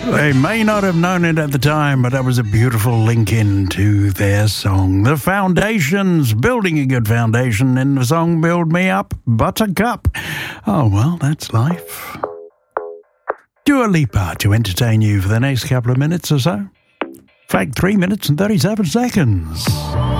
They may not have known it at the time, but that was a beautiful link into their song. The Foundations, building a good foundation in the song Build Me Up, Buttercup. Oh, well, that's life. Dua Lipa to entertain you for the next couple of minutes or so. In fact, 3 minutes and 37 seconds.